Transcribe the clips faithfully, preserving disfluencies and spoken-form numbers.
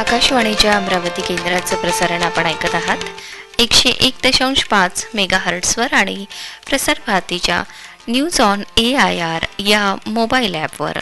आकाशवाणीच्या अमरावती केंद्राचं प्रसारण आपण ऐकत आहात एकशे एक दशांश पाच मेगा हर्ट्सवर आणि प्रसार भारतीच्या news on A I R या मोबाईल ॲपवर.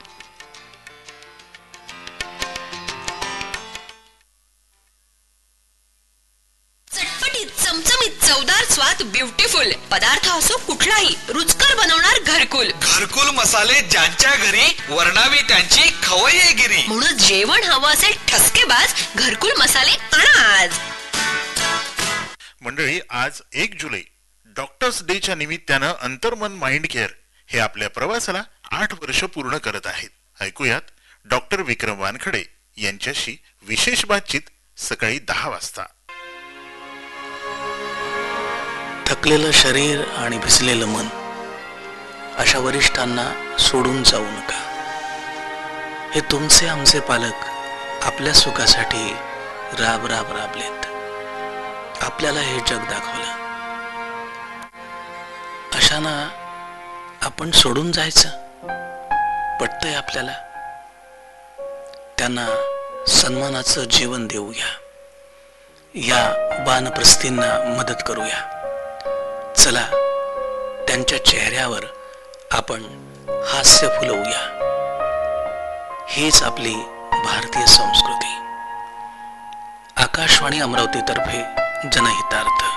चमचमीत चवदार स्वाद ब्युटिफुल पदार्थ असो कुठलाही रुचकर बनवणार घरकुल. घरकुल मसाले ज्यांच्या घरी वर्णावी त्यांची खवय्येगिरी. म्हणून जेवण हवं असेल ठसकेबाज घरकुल मसाले आणा आज. मंडळी, आज एक जुलै डॉक्टर्स डेच्या निमित्तानं अंतर्मन माइंड केअर हे आपल्या प्रवासाला आठ वर्ष पूर्ण करत आहेत. ऐकूयात डॉक्टर विक्रम वानखडे यांच्याशी विशेष बातचीत सकाळी दहा वाजता. थकलेलं शरीर आणि भिजलेलं मन अशा वरिष्ठांना सोडून जाऊ नका. हे तुमचे आमचे पालक आपल्या सुखासाठी राब राब राबलेत. आपल्याला हे जग दाखवलं. अशाना आपण सोडून जायचं पटतंय आपल्याला? त्यांना सन्मानाचं जीवन देऊया. या वानप्रस्थींना मदत करूया. चला, त्यांच्या चेहऱ्यावर आपण हास्य फुलवूया. हीच आपली भारतीय संस्कृती. आकाशवाणी अमरावती तर्फे जनहितार्थ.